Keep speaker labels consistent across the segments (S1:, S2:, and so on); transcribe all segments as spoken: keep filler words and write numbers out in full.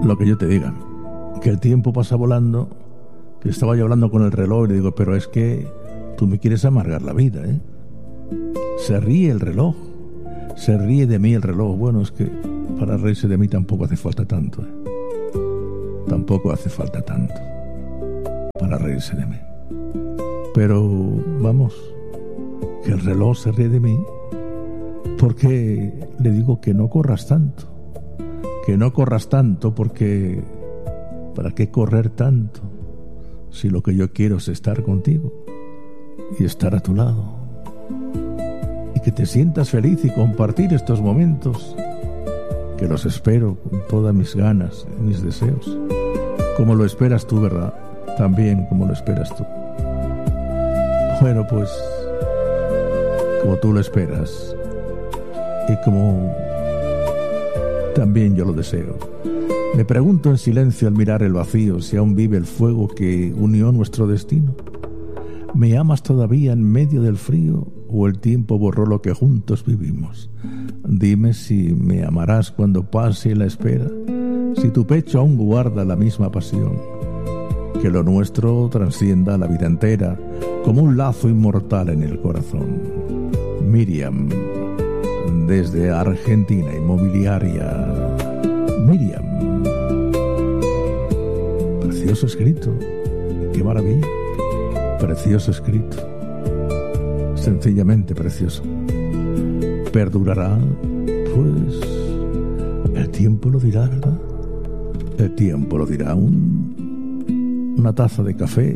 S1: lo que yo te diga, que el tiempo pasa volando, que estaba yo hablando con el reloj y le digo, pero es que tú me quieres amargar la vida, ¿eh? Se ríe el reloj, se ríe de mí el reloj. Bueno, es que para reírse de mí tampoco hace falta tanto, ¿eh? Tampoco hace falta tanto para reírse de mí. Pero, vamos, que el reloj se ríe de mí porque le digo que no corras tanto, que no corras tanto porque ¿para qué correr tanto si lo que yo quiero es estar contigo y estar a tu lado y que te sientas feliz y compartir estos momentos que los espero con todas mis ganas y mis deseos, como lo esperas tú, ¿verdad? También como lo esperas tú. Bueno, pues como tú lo esperas y como también yo lo deseo. Me pregunto en silencio al mirar el vacío si aún vive el fuego que unió nuestro destino. ¿Me amas todavía en medio del frío o el tiempo borró lo que juntos vivimos? Dime si me amarás cuando pase la espera, si tu pecho aún guarda la misma pasión, que lo nuestro trascienda la vida entera como un lazo inmortal en el corazón. Miriam, desde Argentina Inmobiliaria. Miriam. Precioso escrito. Qué maravilla. Precioso escrito. Sencillamente precioso. Perdurará, pues el tiempo lo dirá, ¿verdad? El tiempo lo dirá. Un, una taza de café,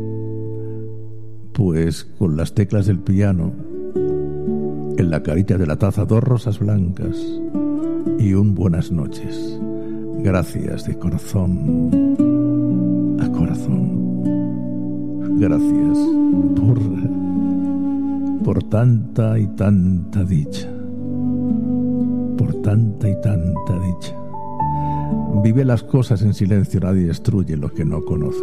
S1: pues con las teclas del piano, en la carita de la taza dos rosas blancas y un buenas noches. Gracias de corazón a corazón. Gracias por, por tanta y tanta dicha. Por tanta y tanta dicha. Vive las cosas en silencio, nadie destruye lo que no conoce.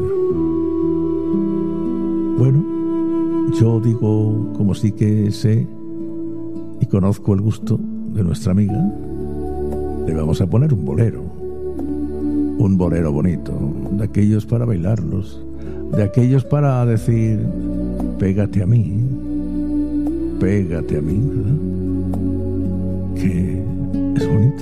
S1: Bueno, yo digo, como sí que sé y conozco el gusto de nuestra amiga, le vamos a poner un bolero. Un bolero bonito, de aquellos para bailarlos, de aquellos para decir, pégate a mí, pégate a mí, ¿verdad? Que es bonito.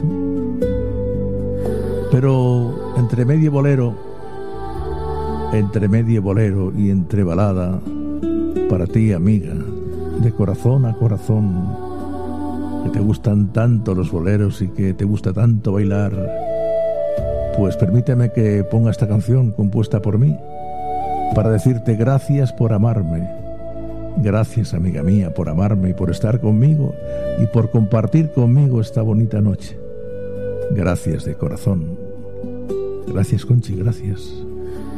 S1: Pero entre medio bolero, entre medio bolero y entre balada, para ti, amiga, de corazón a corazón, que te gustan tanto los boleros y que te gusta tanto bailar, pues permíteme que ponga esta canción compuesta por mí para decirte gracias por amarme. Gracias, amiga mía, por amarme y por estar conmigo y por compartir conmigo esta bonita noche. Gracias de corazón. Gracias, Conchi, gracias.